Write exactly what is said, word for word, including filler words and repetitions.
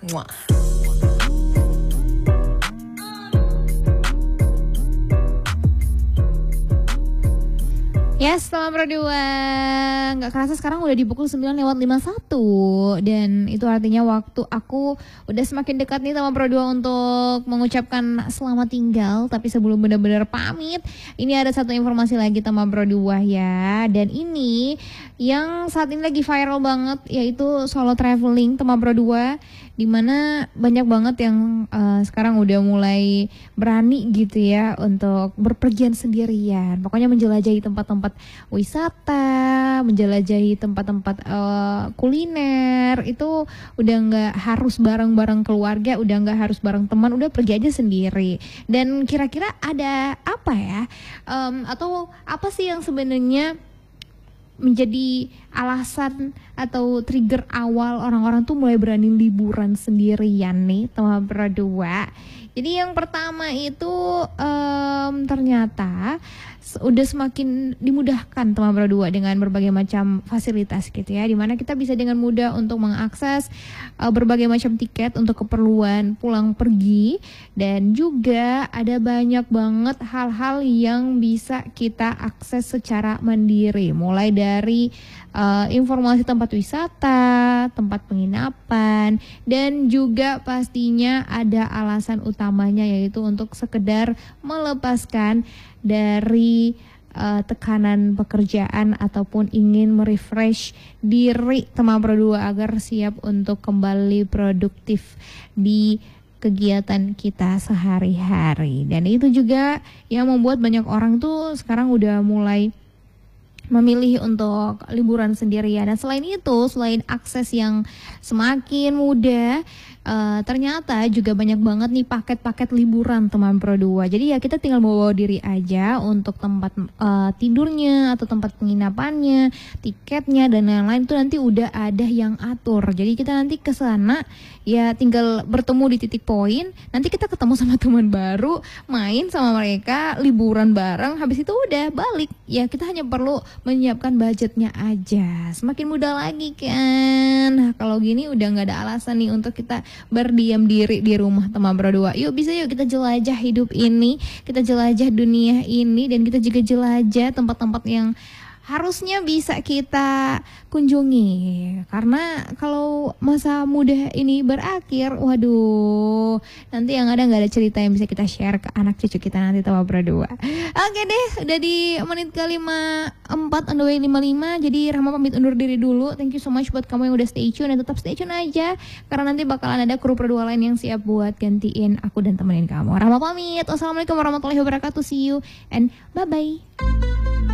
Muah. Yes, selamat berdua. Nggak kerasa sekarang udah di pukul sembilan lewat lima puluh satu. Dan itu artinya waktu aku udah semakin dekat nih sama Pro dua untuk mengucapkan selamat tinggal. Tapi sebelum benar-benar pamit, ini ada satu informasi lagi sama Pro dua ya. Dan ini yang saat ini lagi viral banget, yaitu solo traveling sama Pro dua. Dimana banyak banget yang uh, sekarang udah mulai berani gitu ya untuk berpergian sendirian. Pokoknya menjelajahi tempat-tempat wisata, menjelajahi tempat-tempat uh, kuliner. Itu udah nggak harus bareng-bareng keluarga, udah nggak harus bareng teman, udah pergi aja sendiri. Dan kira-kira ada apa ya? Um, atau apa sih yang sebenarnya menjadi alasan atau trigger awal orang-orang tuh mulai berani liburan sendirian nih sama Pro dua. Jadi yang pertama itu um, ternyata udah semakin dimudahkan sama Pro dua dengan berbagai macam fasilitas gitu ya, dimana kita bisa dengan mudah untuk mengakses uh, berbagai macam tiket untuk keperluan pulang pergi. Dan juga ada banyak banget hal-hal yang bisa kita akses secara mandiri, mulai dari uh, informasi tempat wisata, tempat penginapan, dan juga pastinya ada alasan utamanya, yaitu untuk sekedar melepaskan dari uh, tekanan pekerjaan ataupun ingin merefresh diri teman Pro dua agar siap untuk kembali produktif di kegiatan kita sehari-hari. Dan itu juga yang membuat banyak orang tuh sekarang udah mulai memilih untuk liburan sendirian. Dan selain itu, selain akses yang semakin mudah, uh, ternyata juga banyak banget nih paket-paket liburan teman Pro dua. Jadi ya kita tinggal bawa diri aja untuk tempat uh, tidurnya atau tempat penginapannya, tiketnya dan lain-lain itu nanti udah ada yang atur. Jadi kita nanti ke sana ya tinggal bertemu di titik poin, nanti kita ketemu sama teman baru, main sama mereka, liburan bareng, habis itu udah balik. Ya kita hanya perlu menyiapkan budgetnya aja. Semakin mudah lagi kan. Nah kalau gini udah gak ada alasan nih untuk kita berdiam diri di rumah teman Pro dua. Yuk bisa yuk kita jelajah hidup ini, kita jelajah dunia ini, dan kita juga jelajah tempat-tempat yang harusnya bisa kita kunjungi. Karena kalau masa muda ini berakhir, waduh, nanti yang ada nggak ada cerita yang bisa kita share ke anak cucu kita nanti sama Pro dua. Oke deh, udah di menit ke lima puluh empat on the way lima puluh lima. Jadi Rahma pamit undur diri dulu. Thank you so much buat kamu yang udah stay tune, dan tetap stay tune aja karena nanti bakalan ada kru Pro dua lain yang siap buat gantiin aku dan temenin kamu. Rahma pamit. Wassalamualaikum warahmatullahi wabarakatuh. See you and bye bye.